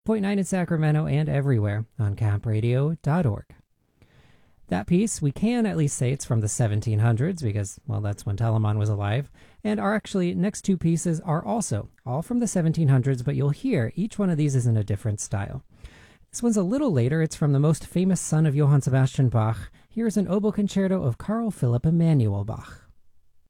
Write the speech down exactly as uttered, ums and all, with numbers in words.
point nine in Sacramento and everywhere on cap radio dot org. That piece, we can at least say it's from the seventeen hundreds because, well, that's when Telemann was alive. And our actually next two pieces are also all from the seventeen hundreds, but you'll hear each one of these is in a different style. This one's a little later. It's from the most famous son of Johann Sebastian Bach. Here's an oboe concerto of Carl Philipp Emanuel Bach.